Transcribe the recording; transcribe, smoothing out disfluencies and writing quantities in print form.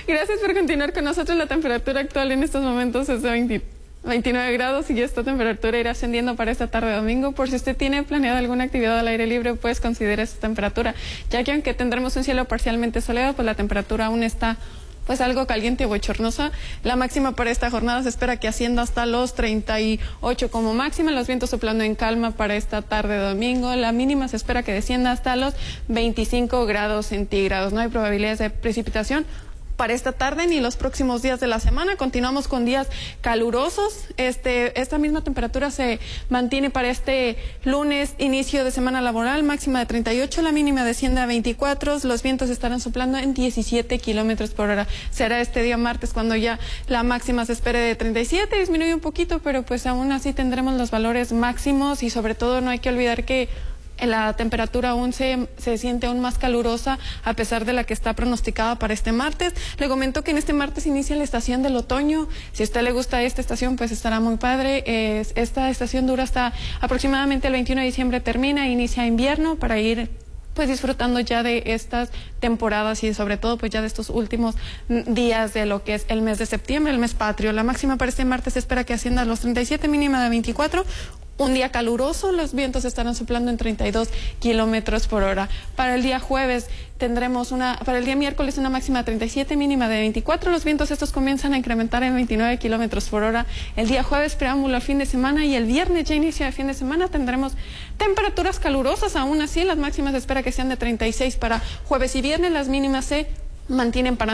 Gracias por continuar con nosotros. La temperatura actual en estos momentos es de 29 grados y esta temperatura irá ascendiendo para esta tarde de domingo. Por si usted tiene planeado alguna actividad al aire libre, pues considere esta temperatura, ya que aunque tendremos un cielo parcialmente soleado, pues la temperatura aún está pues algo caliente o bochornosa. La máxima para esta jornada se espera que ascienda hasta los 38 como máxima, los vientos soplando en calma para esta tarde de domingo. La mínima se espera que descienda hasta los 25 grados centígrados. No hay probabilidades de precipitación para esta tarde ni los próximos días de la semana. Continuamos con días calurosos. Esta misma temperatura se mantiene para este lunes, inicio de semana laboral, máxima de 38, la mínima desciende a 24, los vientos estarán soplando en 17 kilómetros por hora. Será este día martes cuando ya la máxima se espere de 37, disminuye un poquito, pero pues aún así tendremos los valores máximos y sobre todo no hay que olvidar que la temperatura aún se siente aún más calurosa a pesar de la que está pronosticada para este martes. Le comento que en este martes inicia la estación del otoño. Si a usted le gusta esta estación, pues estará muy padre. Esta estación dura hasta aproximadamente el 21 de diciembre, termina, inicia invierno para ir pues disfrutando ya de estas temporadas y sobre todo pues ya de estos últimos días de lo que es el mes de septiembre, el mes patrio. La máxima para este martes se espera que ascienda a los 37, mínima de 24. Un día caluroso, los vientos estarán soplando en 32 kilómetros por hora. Para el día jueves tendremos para el día miércoles una máxima de 37, mínima de 24. Los vientos estos comienzan a incrementar en 29 kilómetros por hora. El día jueves preámbulo al fin de semana y el viernes ya inicio de fin de semana tendremos temperaturas calurosas. Aún así, las máximas se espera que sean de 36 para jueves y viernes. Las mínimas se mantienen para